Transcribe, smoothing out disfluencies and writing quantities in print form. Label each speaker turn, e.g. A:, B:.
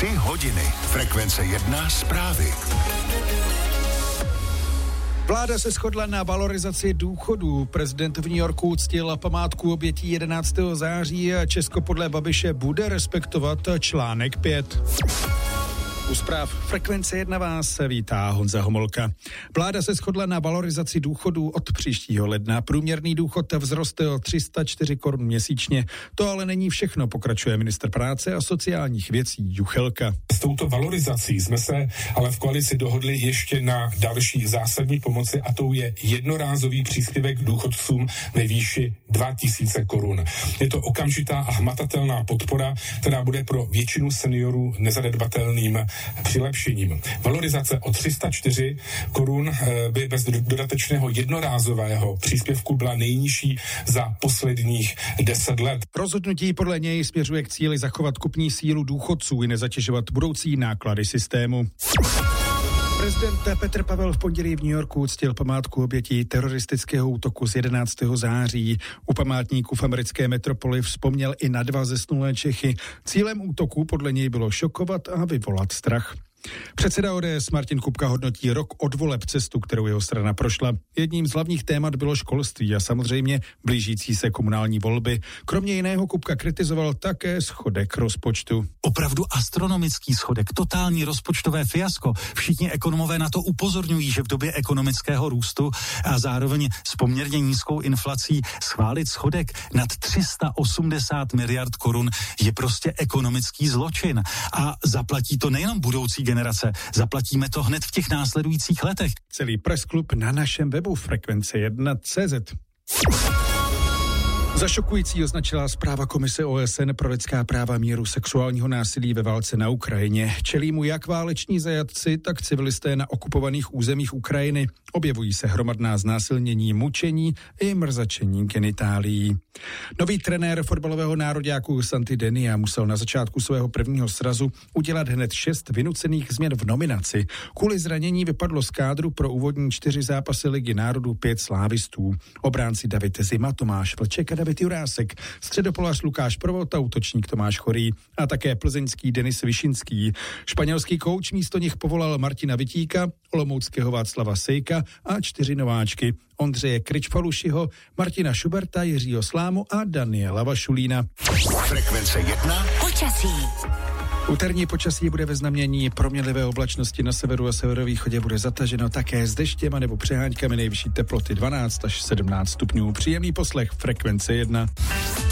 A: 3 hodiny. Frekvence 1 zprávy.
B: Vláda se shodla na valorizaci důchodů. Prezident v New Yorku uctil památku obětí 11. září a Česko podle Babiše bude respektovat článek 5. U zpráv Frekvence 1 vás vítá Honza Homolka. Vláda se shodla na valorizaci důchodů od příštího ledna. Průměrný důchod vzroste o 304 korun měsíčně. To ale není všechno, pokračuje ministr práce a sociálních věcí Juchelka.
C: S touto valorizací jsme se ale v koalici dohodli ještě na další zásadní pomoci a tou je jednorázový příspěvek důchodcům ve výši 2000 korun. Je to okamžitá a hmatatelná podpora, která bude pro většinu seniorů nezanedbatelným přilepšením. Valorizace o 304 korun by bez dodatečného jednorázového příspěvku byla nejnižší za posledních 10 let.
B: Rozhodnutí podle něj směřuje k cíli zachovat kupní sílu důchodců i nezatěžovat budoucí náklady systému. Prezident Petr Pavel v pondělí v New Yorku uctil památku obětí teroristického útoku z 11. září. U památníků v americké metropoli vzpomněl i na 2 zesnulé Čechy. Cílem útoku podle něj bylo šokovat a vyvolat strach. Předseda ODS Martin Kupka hodnotí rok od voleb cestu, kterou jeho strana prošla. Jedním z hlavních témat bylo školství a samozřejmě blížící se komunální volby. Kromě jiného Kupka kritizoval také schodek rozpočtu.
D: Opravdu astronomický schodek, totální rozpočtové fiasko. Všichni ekonomové na to upozorňují, že v době ekonomického růstu a zároveň s poměrně nízkou inflací schválit schodek nad 380 miliard korun je prostě ekonomický zločin. A zaplatí to nejenom budoucí generace, zaplatíme to hned v těch následujících letech.
B: Celý pressklub na našem webu Frekvence1.cz. Za šokující označila zpráva Komise OSN pro lidská práva míru sexuálního násilí ve válce na Ukrajině. Čelí mu jak váleční zajatci, tak civilisté na okupovaných územích Ukrajiny. Objevují se hromadná znásilnění, mučení i mrzačení genitálií. Nový trenér fotbalového nároďáku Santi Denia musel na začátku svého prvního srazu udělat hned 6 vynucených změn v nominaci. Kvůli zranění vypadlo z kádru pro úvodní 4 zápasy Ligy národů 5 slávistů. Obránci David Zima, Tomáš Vlček a David Jurásek, středopolař Lukáš Provota, útočník Tomáš Chorý a také plzeňský Denis Višinský. Španělský kouč místo nich povolal Martina Vitíka, olomouckého Václava Sejka a 4 nováčky. Ondřeje Kryčpalušiho, Martina Šuberta, Jiřího Slámu a Daniela Vašulína.
A: Frekvence 1.
E: Počasí.
B: Úterní počasí bude ve znamení proměnlivé oblačnosti, na severu a severovýchodě bude zataženo také s deštěm a nebo přeháňkami, nejvyšší teploty 12 až 17 stupňů. Příjemný poslech Frekvence 1.